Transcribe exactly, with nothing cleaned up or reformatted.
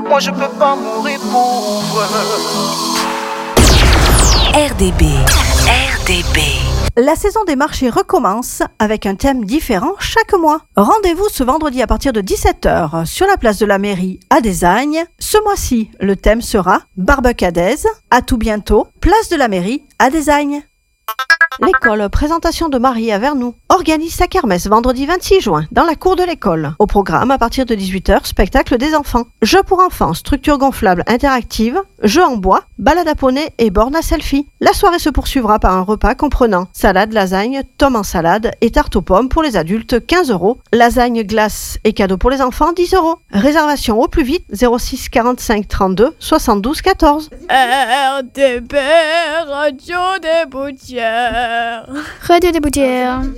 Moi je peux pas mourir pauvre. R D B. R D B. La saison des marchés recommence avec un thème différent chaque mois. Rendez-vous ce vendredi à partir de dix-sept heures sur la place de la mairie à Desagnes. Ce mois-ci, le thème sera Barbecadez. À tout bientôt, place de la mairie à Desagnes. L'école Présentation de Marie à Vernoux organise sa kermesse vendredi vingt-six juin dans la cour de l'école. Au programme, à partir de dix-huit heures, spectacle des enfants. Jeux pour enfants, structure gonflable interactive, jeux en bois, balade à poney et borne à selfie. La soirée se poursuivra par un repas comprenant salade, lasagne, tome en salade et tarte aux pommes pour les adultes quinze euros. Lasagne, glace et cadeaux pour les enfants dix euros. Réservation au plus vite zéro six quarante-cinq trente-deux soixante-douze quatorze. R D B, Radio des Boutières. Radio des Boutières.